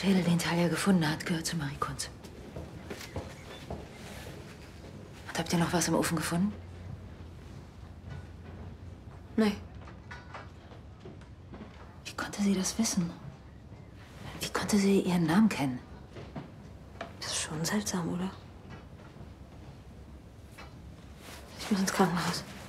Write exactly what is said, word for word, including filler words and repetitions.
Schädel, den Talia gefunden hat, gehört zu Marie Kunz. Und habt ihr noch was im Ofen gefunden? Nee. Wie konnte sie das wissen? Wie konnte sie ihren Namen kennen? Das ist schon seltsam, oder? Ich muss ins Krankenhaus.